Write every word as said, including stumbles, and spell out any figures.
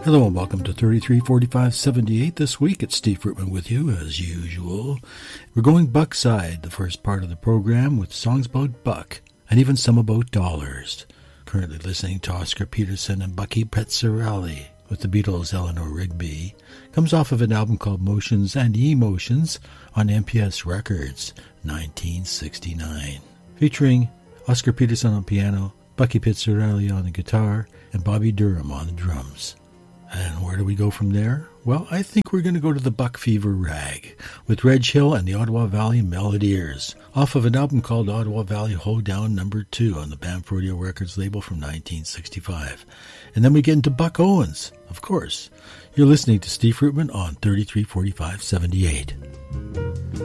Hello and welcome to thirty-three forty-five seventy-eight. This week it's Steve Fruitman with you, as usual. We're going Buckside, the first part of the program, with songs about Buck, and even some about dollars. Currently listening to Oscar Peterson and Bucky Pizzarelli with the Beatles' Eleanor Rigby. Comes off of an album called Motions and Emotions on M P S Records, nineteen sixty-nine. Featuring Oscar Peterson on piano, Bucky Pizzarelli on the guitar, and Bobby Durham on the drums. And where do we go from there? Well, I think we're going to go to the Buck Fever Rag with Reg Hill and the Ottawa Valley Melodiers off of an album called Ottawa Valley Hoedown Number two on the Banff Rodeo Records label from nineteen sixty-five. And then we get into Buck Owens, of course. You're listening to Steve Fruitman on thirty-three forty-five seventy-eight.